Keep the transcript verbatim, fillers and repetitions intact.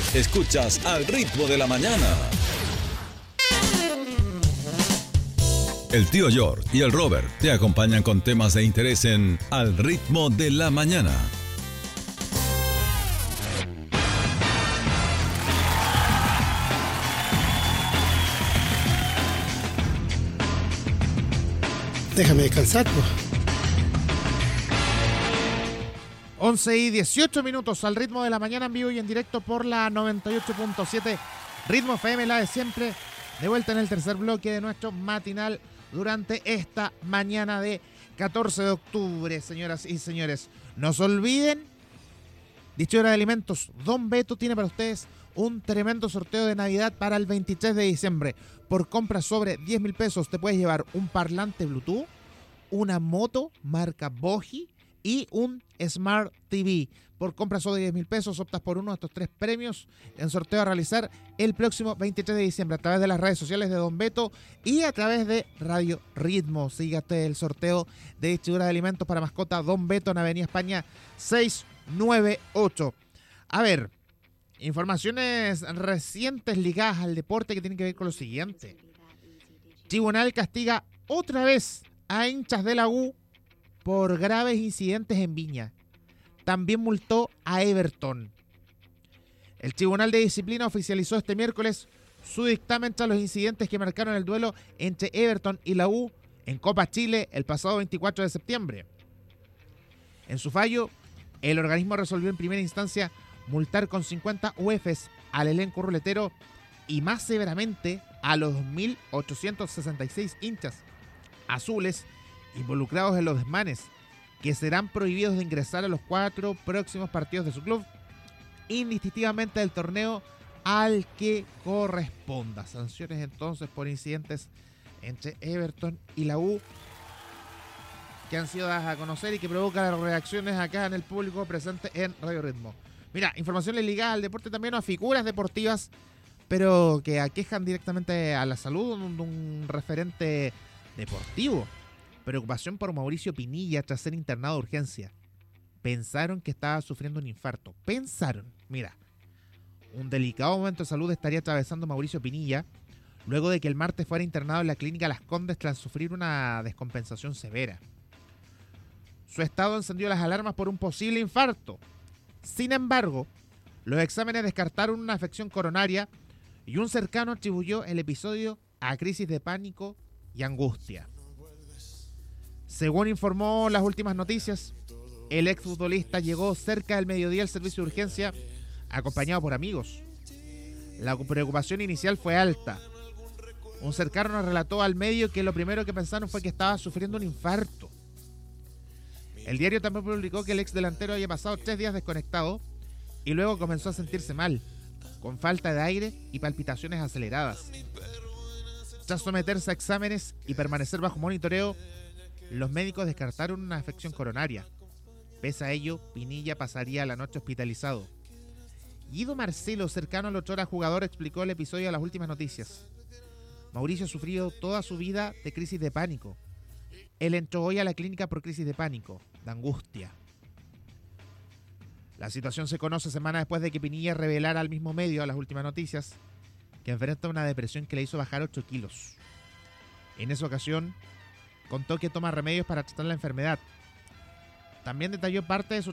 Escuchas Al Ritmo de la Mañana. El tío George y el Robert te acompañan con temas de interés en Al Ritmo de la Mañana. Déjame descansar, pues. once y dieciocho minutos al Ritmo de la Mañana, en vivo y en directo por la noventa y ocho punto siete Ritmo F M, la de siempre. De vuelta en el tercer bloque de nuestro matinal durante esta mañana de catorce de octubre, señoras y señores. No se olviden, distribuidora de alimentos Don Beto tiene para ustedes un tremendo sorteo de Navidad para el veintitrés de diciembre. Por compras sobre diez mil pesos te puedes llevar un parlante Bluetooth, una moto marca Boji y un Smart T V. Por compras sobre diez mil pesos optas por uno de estos tres premios en sorteo a realizar el próximo veintitrés de diciembre a través de las redes sociales de Don Beto y a través de Radio Ritmo. Sígate el sorteo de distribuidora de alimentos para mascota Don Beto en Avenida España seiscientos noventa y ocho. A ver, informaciones recientes ligadas al deporte que tienen que ver con lo siguiente. Tribunal castiga otra vez a hinchas de la U por graves incidentes en Viña. También multó a Everton. El Tribunal de Disciplina oficializó este miércoles su dictamen tras los incidentes que marcaron el duelo entre Everton y la U en Copa Chile el pasado veinticuatro de septiembre. En su fallo, el organismo resolvió en primera instancia multar con cincuenta U Fs al elenco ruletero y más severamente a los mil ochocientos sesenta y seis hinchas azules involucrados en los desmanes, que serán prohibidos de ingresar a los cuatro próximos partidos de su club, indistintivamente del torneo al que corresponda. Sanciones entonces por incidentes entre Everton y la U que han sido dadas a conocer y que provocan las reacciones acá en el público presente en Radio Ritmo. Mira, informaciones ligadas al deporte también, a figuras deportivas, pero que aquejan directamente a la salud de un, un referente deportivo. Preocupación por Mauricio Pinilla tras ser internado de urgencia. Pensaron que estaba sufriendo un infarto. Pensaron, mira, un delicado momento de salud estaría atravesando Mauricio Pinilla luego de que el martes fuera internado en la clínica Las Condes tras sufrir una descompensación severa. Su estado encendió las alarmas por un posible infarto. Sin embargo, los exámenes descartaron una afección coronaria y un cercano atribuyó el episodio a crisis de pánico y angustia. Según informó Las Últimas Noticias, el exfutbolista llegó cerca del mediodía al servicio de urgencia acompañado por amigos. La preocupación inicial fue alta. Un cercano nos relató al medio que lo primero que pensaron fue que estaba sufriendo un infarto. El diario también publicó que el ex delantero había pasado tres días desconectado y luego comenzó a sentirse mal, con falta de aire y palpitaciones aceleradas. Tras someterse a exámenes y permanecer bajo monitoreo, los médicos descartaron una afección coronaria. Pese a ello, Pinilla pasaría la noche hospitalizado. Guido Marcelo, cercano al otrora jugador, explicó el episodio de Las Últimas Noticias. Mauricio ha sufrido toda su vida de crisis de pánico. Él entró hoy a la clínica por crisis de pánico, de angustia. La situación se conoce semanas después de que Pinilla revelara al mismo medio, a Las Últimas Noticias, que enfrenta una depresión que le hizo bajar ocho kilos. En esa ocasión, contó que toma remedios para tratar la enfermedad. También detalló parte de su